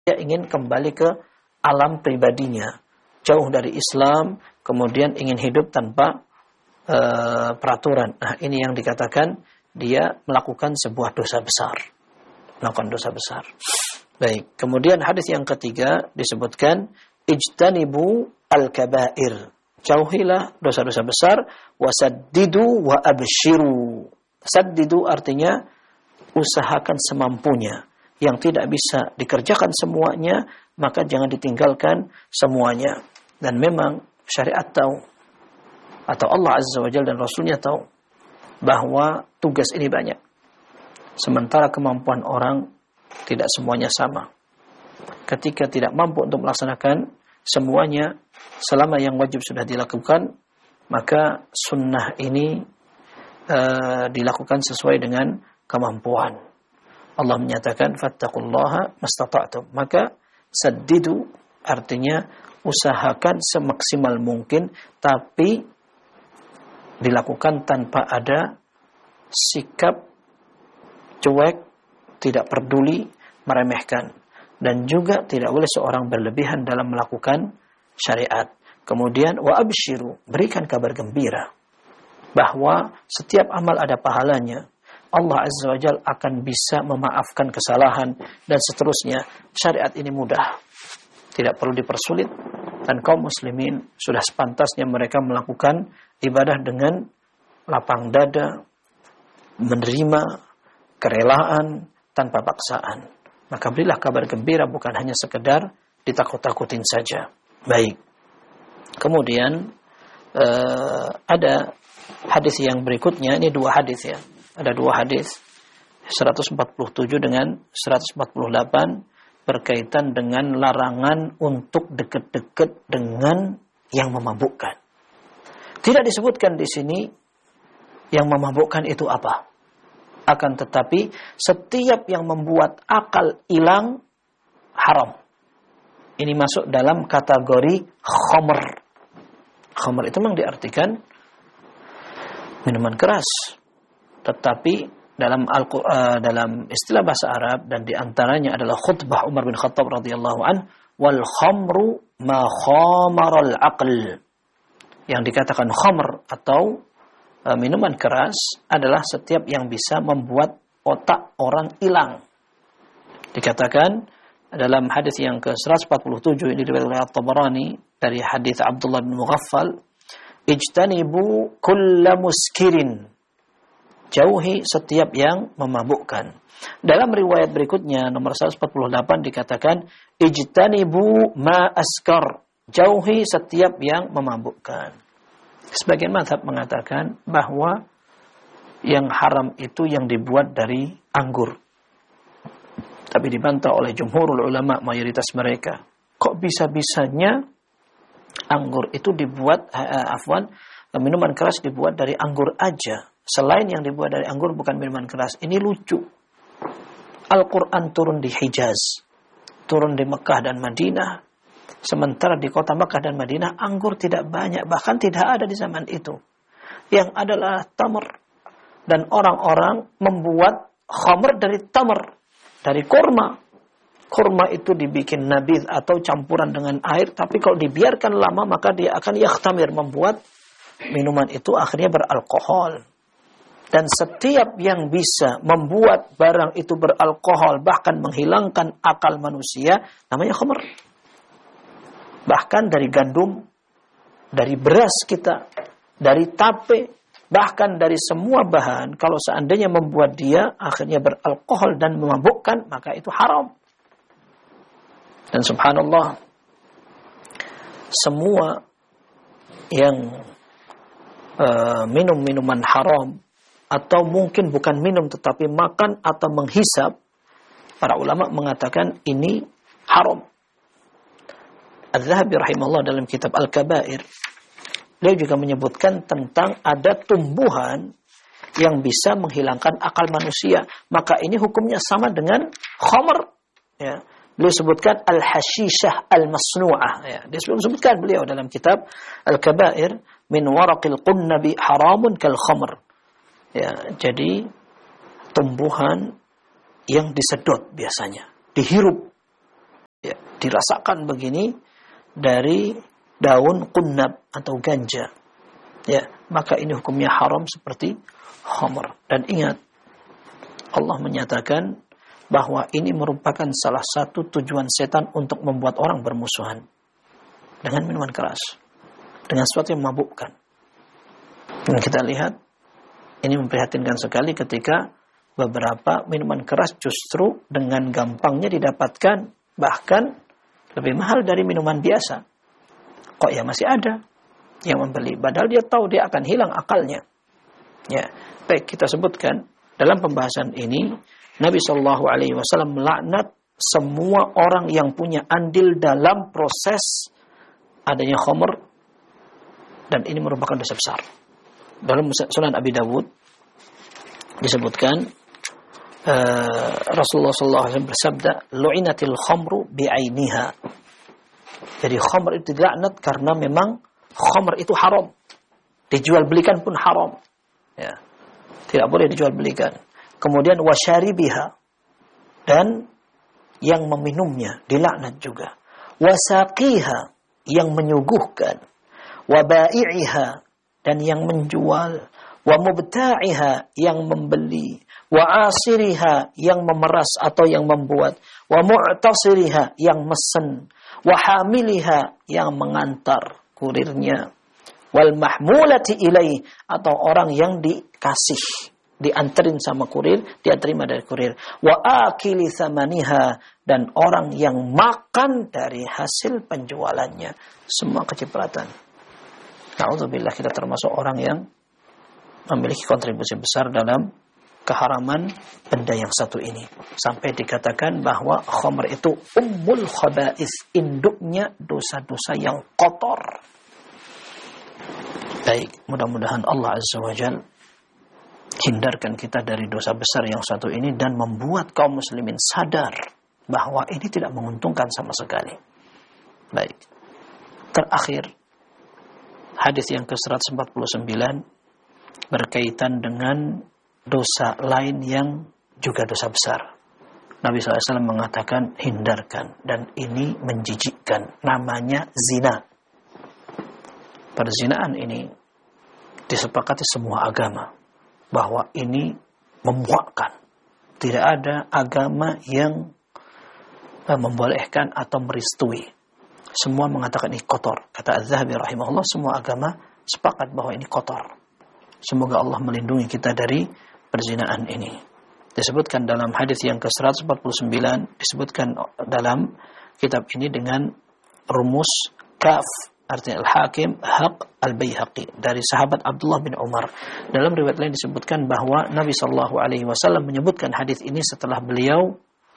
dia ingin kembali ke alam pribadinya, jauh dari Islam, kemudian ingin hidup tanpa peraturan. Nah, ini yang dikatakan dia melakukan sebuah dosa besar. Melakukan dosa besar. Baik, kemudian hadis yang ketiga disebutkan ijtanibu al-kabair. Jauhilah dosa-dosa besar, wasaddidu wa abshiru. Saddidu artinya usahakan semampunya. Yang tidak bisa dikerjakan semuanya, maka jangan ditinggalkan semuanya. Dan memang syariat tahu, atau Allah Azza wa Jalla dan Rasulnya tahu, bahwa tugas ini banyak. Sementara kemampuan orang tidak semuanya sama. Ketika tidak mampu untuk melaksanakan semuanya, selama yang wajib sudah dilakukan, maka sunnah ini dilakukan sesuai dengan kemampuan. Allah menyatakan fattaqullaha mastata'tum. Maka saddidu artinya usahakan semaksimal mungkin, tapi dilakukan tanpa ada sikap cuek, tidak peduli, meremehkan. Dan juga tidak boleh seorang berlebihan dalam melakukan syariat. Kemudian wa abshiru, berikan kabar gembira bahwa setiap amal ada pahalanya. Allah Azza wa Jalla akan bisa memaafkan kesalahan dan seterusnya. Syariat ini mudah, tidak perlu dipersulit, dan kaum muslimin sudah sepantasnya mereka melakukan ibadah dengan lapang dada, menerima kerelaan tanpa paksaan. Maka berilah kabar gembira, bukan hanya sekedar ditakut-takutin saja. Baik. Kemudian ada hadis yang berikutnya, ini dua hadis ya. Ada dua hadis 147 dengan 148 berkaitan dengan larangan untuk dekat-dekat dengan yang memabukkan. Tidak disebutkan di sini yang memabukkan itu apa. Akan tetapi setiap yang membuat akal hilang haram. Ini masuk dalam kategori khamr. Khamr itu memang diartikan minuman keras. Tetapi dalam istilah bahasa Arab, dan diantaranya adalah khutbah Umar bin Khattab radhiyallahu an, wal khamru ma khamaral aql. Yang dikatakan khamr atau minuman keras adalah setiap yang bisa membuat otak orang hilang. Dikatakan dalam hadis yang ke-147 ini diriwayatkan oleh At-Tabarani dari hadis Abdullah bin Mughaffal, ijtanibu kulla muskirin. Jauhi setiap yang memabukkan. Dalam riwayat berikutnya nomor 148 dikatakan ijtanibu ma askar. Jauhi setiap yang memabukkan. Sebagian mazhab mengatakan bahwa yang haram itu yang dibuat dari anggur. Tapi dibantah oleh jumhurul ulama, mayoritas mereka. Kok bisa-bisanya anggur itu dibuat, minuman keras dibuat dari anggur aja. Selain yang dibuat dari anggur bukan minuman keras. Ini lucu. Al-Quran turun di Hijaz, turun di Mekah dan Madinah. Sementara di kota Mekah dan Madinah anggur tidak banyak, bahkan tidak ada di zaman itu. Yang adalah tamar. Dan orang-orang membuat khamr dari tamar, dari kurma. Kurma itu dibikin nabidh atau campuran dengan air, tapi kalau dibiarkan lama maka dia akan yakhtamir, membuat minuman itu akhirnya beralkohol. Dan setiap yang bisa membuat barang itu beralkohol, bahkan menghilangkan akal manusia, namanya khamr. Bahkan dari gandum, dari beras kita, dari tape, bahkan dari semua bahan, kalau seandainya membuat dia akhirnya beralkohol dan memabukkan, maka itu haram. Dan subhanallah, semua yang minum minuman haram, atau mungkin bukan minum tetapi makan atau menghisap, para ulama mengatakan ini haram. Az-Zahabi rahimahullah dalam kitab Al-Kabair, beliau juga menyebutkan tentang ada tumbuhan yang bisa menghilangkan akal manusia, maka ini hukumnya sama dengan khamr. Ya. Beliau sebutkan al-hashishah al-masnu'ah. Ya. Dia sebutkan beliau dalam kitab Al-Kabair, min waraqil qunnabi haramun kal khamr. Ya, jadi tumbuhan yang disedot biasanya, dihirup, dirasakan begini dari daun kunnab atau ganja, ya, maka ini hukumnya haram seperti khamr. Dan ingat, Allah menyatakan bahwa ini merupakan salah satu tujuan setan untuk membuat orang bermusuhan dengan minuman keras, dengan sesuatu yang memabukkan. Dan kita lihat, ini memprihatinkan sekali ketika beberapa minuman keras justru dengan gampangnya didapatkan, bahkan lebih mahal dari minuman biasa. Kok ya masih ada yang membeli, padahal dia tahu dia akan hilang akalnya. Ya, baik, kita sebutkan dalam pembahasan ini, Nabi SAW melaknat semua orang yang punya andil dalam proses adanya khamr, dan ini merupakan dosa besar. Dalam Sunan Abi Dawud disebutkan Rasulullah SAW bersabda, lu'inatil khamru bi'ainiha. Jadi khamr itu dilaknat karena memang khamr itu haram, dijual belikan pun haram, ya, tidak boleh dijual belikan. Kemudian wasyaribiha, dan yang meminumnya dilaknat juga. Wasaqiha, yang menyuguhkan. Wabai'iha, dan yang menjual. Wa mubta'iha, yang membeli. Wa asiriha, yang memeras atau yang membuat. Wa mu'tasiriha, yang mesen. Wa hamiliha, yang mengantar kurirnya. Wal mahmulati ilaih, atau orang yang dikasih, dianterin sama kurir, dia terima dari kurir. Wa akili thamaniha, dan orang yang makan dari hasil penjualannya. Semua kecipratan. Na'udzubillah, kita termasuk orang yang memiliki kontribusi besar dalam keharaman benda yang satu ini. Sampai dikatakan bahwa khamr itu ummul khaba'is, induknya dosa-dosa yang kotor. Baik, mudah-mudahan Allah Azza wa Jalla hindarkan kita dari dosa besar yang satu ini dan membuat kaum muslimin sadar bahwa ini tidak menguntungkan sama sekali. Baik. Terakhir, hadis yang ke-149 berkaitan dengan dosa lain yang juga dosa besar. Nabi SAW mengatakan hindarkan, dan ini menjijikkan, namanya zina. Perzinaan ini disepakati semua agama bahwa ini memuakkan. Tidak ada agama yang membolehkan atau merestui. Semua mengatakan ini kotor. Kata Az-Zahabi rahimahullah, semua agama sepakat bahwa ini kotor. Semoga Allah melindungi kita dari perzinaan ini. Disebutkan dalam hadis yang ke-149, disebutkan dalam kitab ini dengan rumus kaf, artinya Al-Hakim, Haq, Al-Baihaqi, dari sahabat Abdullah bin Umar. Dalam riwayat lain disebutkan bahwa Nabi SAW menyebutkan hadis ini setelah beliau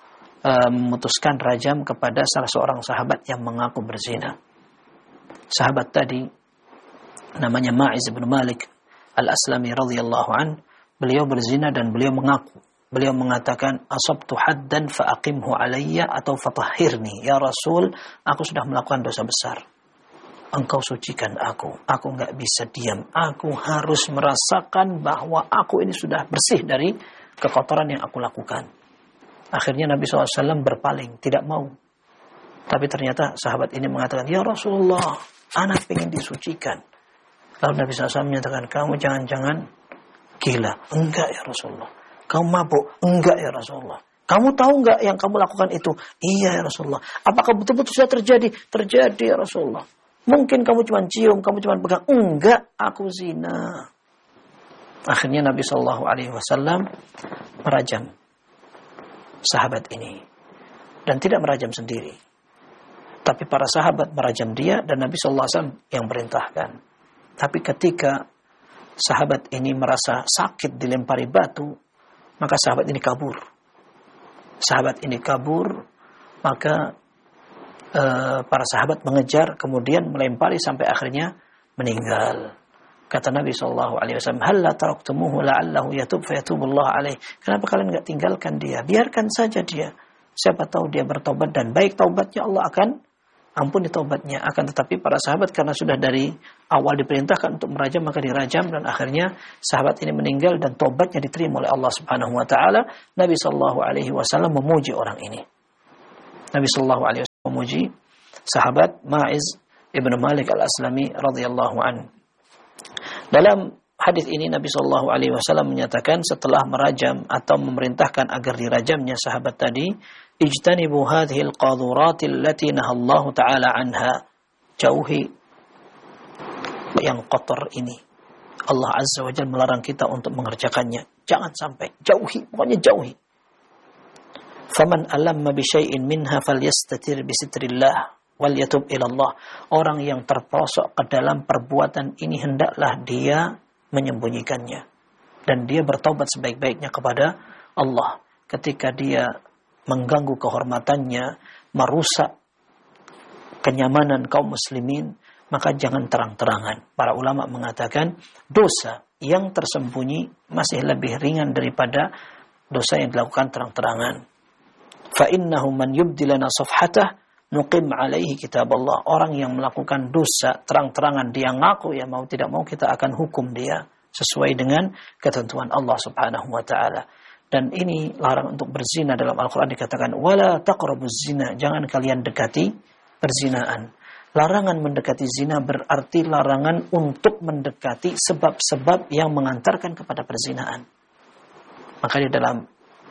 memutuskan rajam kepada salah seorang sahabat yang mengaku berzina. Sahabat tadi namanya Ma'iz bin Malik Al-Aslami radhiyallahu an. Beliau berzina dan beliau mengaku. Beliau mengatakan, asabtu haddan fa'aqimhu alayya atau fatahhirni. Ya Rasul, aku sudah melakukan dosa besar. Engkau sucikan aku. Aku enggak bisa diam. Aku harus merasakan bahwa aku ini sudah bersih dari kekotoran yang aku lakukan. Akhirnya Nabi SAW berpaling, tidak mau. Tapi ternyata sahabat ini mengatakan, ya Rasulullah, anak ingin disucikan. Lalu Nabi SAW menyatakan, kamu jangan-jangan gila. Enggak ya Rasulullah. Kamu mabuk. Enggak ya Rasulullah. Kamu tahu enggak yang kamu lakukan itu? Iya ya Rasulullah. Apakah betul-betul sudah terjadi? Terjadi ya Rasulullah. Mungkin kamu cuma cium, kamu cuma pegang. Enggak, aku zina. Akhirnya Nabi SAW merajam sahabat ini. Dan tidak merajam sendiri. Tapi para sahabat merajam dia dan Nabi SAW yang perintahkan. Tapi ketika sahabat ini merasa sakit dilempari batu, maka sahabat ini kabur. Sahabat ini kabur, maka para sahabat mengejar, kemudian melempari sampai akhirnya meninggal. Kata Nabi SAW, halla taraktumuhu la'allahu yatub fayatubullah alaih. Kenapa kalian enggak tinggalkan dia? Biarkan saja dia. Siapa tahu dia bertobat dan baik taubatnya, Allah akan ampuni taubatnya. Akan tetapi para sahabat karena sudah dari awal diperintahkan untuk merajam, maka dirajam dan akhirnya sahabat ini meninggal dan taubatnya diterima oleh Allah Subhanahu wa taala. Nabi sallallahu alaihi wasallam memuji orang ini. Nabi sallallahu alaihi wasallam memuji sahabat Ma'iz ibn Malik al-Aslami radhiyallahu an. Dalam hadis ini Nabi sallallahu alaihi wasallam menyatakan setelah merajam atau memerintahkan agar dirajamnya sahabat tadi, ijtanibu hadhil qadurati allati nahallahu ta'ala anha. Jauhi yang kotor ini. Allah Azza wa Jalla melarang kita untuk mengerjakannya. Jangan sampai. Jauhi. Pokoknya jauhi. Faman alamma bi syai'in minha falyastatir bi sitrillah wal yatub ila Allah. Orang yang terperosok ke dalam perbuatan ini hendaklah dia menyembunyikannya dan dia bertaubat sebaik-baiknya kepada Allah. Ketika dia mengganggu kehormatannya, merusak kenyamanan kaum muslimin, maka jangan terang-terangan. Para ulama mengatakan dosa yang tersembunyi masih lebih ringan daripada dosa yang dilakukan terang-terangan. Fa innahu man yubdilana safhatah nuqim alaihi kitab Allah. Orang yang melakukan dosa terang-terangan, dia ngaku ya mau tidak mau kita akan hukum dia sesuai dengan ketentuan Allah Subhanahu wa taala. Dan ini larangan untuk berzina. Dalam Al-Qur'an dikatakan wala taqrabuz zina, jangan kalian dekati perzinaan. Larangan mendekati zina berarti larangan untuk mendekati sebab-sebab yang mengantarkan kepada perzinaan. Maka di dalam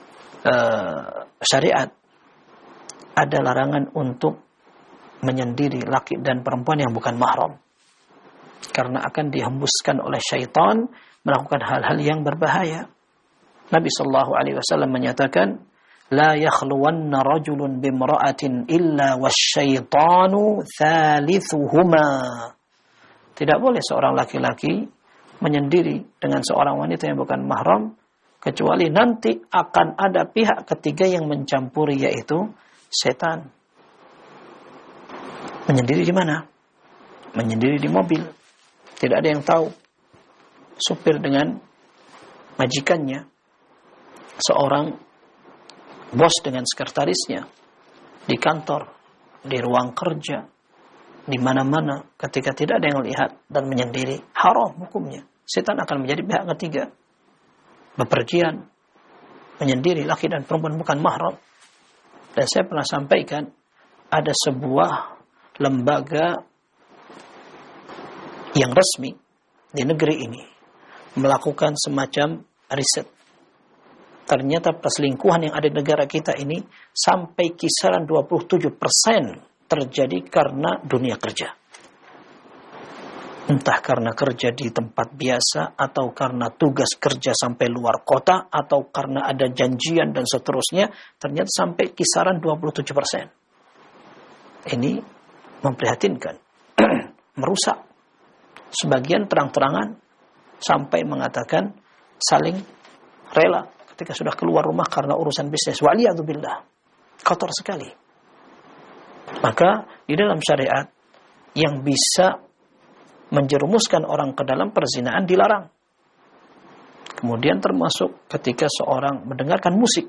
syariat ada larangan untuk menyendiri laki dan perempuan yang bukan mahram, karena akan dihembuskan oleh syaitan melakukan hal-hal yang berbahaya. Nabi sallallahu alaihi wasallam menyatakan la yakhluwanna rajulun bimra'atin illa wasyaitanu thalithuhuma. Tidak boleh seorang laki-laki menyendiri dengan seorang wanita yang bukan mahram kecuali nanti akan ada pihak ketiga yang mencampuri, yaitu setan. Menyendiri di mana? Menyendiri di mobil. Tidak ada yang tahu. Supir dengan majikannya. Seorang bos dengan sekretarisnya. Di kantor, di ruang kerja, di mana-mana, ketika tidak ada yang lihat dan menyendiri, haram hukumnya. Setan akan menjadi pihak ketiga. Bepergian, menyendiri laki dan perempuan bukan mahram. Dan saya pernah sampaikan ada sebuah lembaga yang resmi di negeri ini melakukan semacam riset. Ternyata perselingkuhan yang ada di negara kita ini sampai kisaran 27% terjadi karena dunia kerja. Entah karena kerja di tempat biasa, atau karena tugas kerja sampai luar kota, atau karena ada janjian dan seterusnya, ternyata sampai kisaran 27%. Ini memprihatinkan, merusak. Sebagian terang-terangan sampai mengatakan saling rela ketika sudah keluar rumah karena urusan bisnis. Wa'liyadzubillah. Kotor sekali. Maka di dalam syariat yang bisa menjerumuskan orang ke dalam perzinaan dilarang. Kemudian termasuk ketika seorang mendengarkan musik.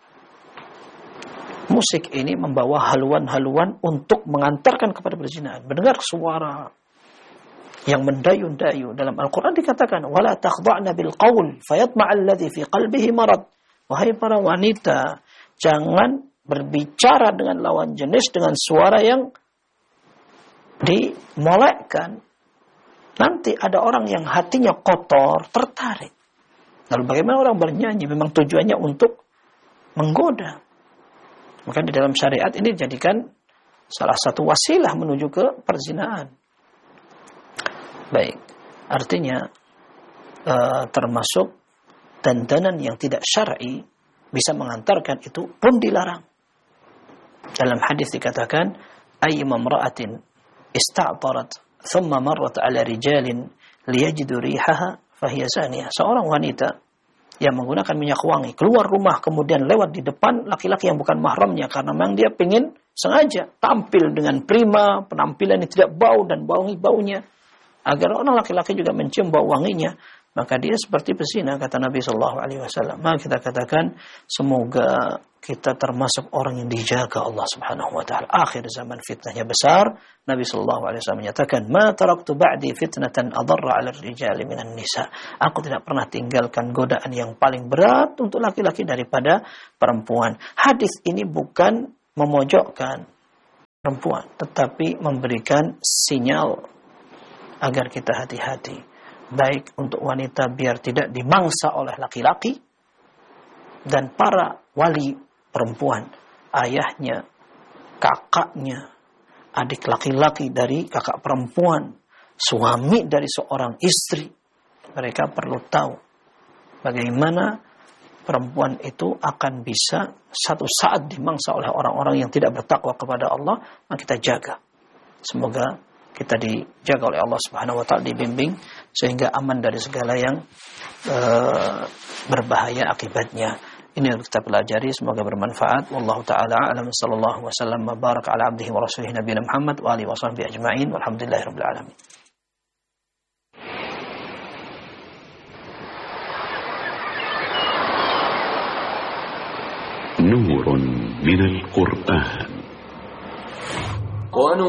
Musik ini membawa haluan-haluan untuk mengantarkan kepada perzinaan. Mendengar suara yang mendayu-dayu. Dalam Al-Quran dikatakan, وَلَا تَخْضَعْنَ بِالْقَوْلِ فَيَطْمَعَ الَّذِي فِي قَلْبِهِ مَرَضٍ. Wahai para wanita, jangan berbicara dengan lawan jenis dengan suara yang dimolekkan. Nanti ada orang yang hatinya kotor, tertarik. Lalu bagaimana orang bernyanyi? Memang tujuannya untuk menggoda. Maka di dalam syariat ini dijadikan salah satu wasilah menuju ke perzinaan. Baik, artinya termasuk dandanan yang tidak syar'i bisa mengantarkan itu pun dilarang. Dalam hadis dikatakan, ayyuma imra'atin ista'tarat thumma marrat 'ala rijalin liyajidu rihaha fahiya zaniyah. Seorang wanita yang menggunakan minyak wangi keluar rumah kemudian lewat di depan laki-laki yang bukan mahramnya karena memang dia ingin sengaja tampil dengan prima, penampilan yang tidak bau dan baunya agar orang laki-laki juga mencium bau wanginya, maka dia seperti pezina, kata Nabi sallallahu alaihi wasallam. Maka kita katakan semoga kita termasuk orang yang dijaga Allah Subhanahu wa taala. Akhir zaman fitnahnya besar. Nabi sallallahu alaihi wasallam menyatakan, "Ma taraktu ba'di fitnatan adarra 'ala ar-rijali minan nisa." Aku tidak pernah tinggalkan godaan yang paling berat untuk laki-laki daripada perempuan. Hadis ini bukan memojokkan perempuan, tetapi memberikan sinyal agar kita hati-hati, baik untuk wanita biar tidak dimangsa oleh laki-laki, dan para wali perempuan, ayahnya, kakaknya, adik laki-laki dari kakak perempuan, suami dari seorang istri, mereka perlu tahu bagaimana perempuan itu akan bisa satu saat dimangsa oleh orang-orang yang tidak bertakwa kepada Allah. Maka kita jaga. Semoga kita dijaga oleh Allah Subhanahu wa taala, dibimbing sehingga aman dari segala yang berbahaya akibatnya. Ini yang kita pelajari, semoga bermanfaat. Wallahu taala a'lam. Sallallahu wasallam wa baraka ala abdihi wa rasulih nabiyina Muhammad wa alihi wa sahbihi ajma'in. Walhamdulillahirabbil alamin. نور من القرآن